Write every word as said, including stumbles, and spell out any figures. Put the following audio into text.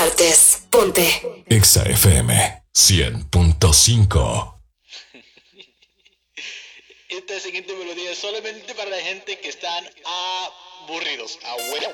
partes. Ponte Exa F M cien punto cinco. Esta siguiente melodía es solamente para la gente que están aburridos. Abuelo.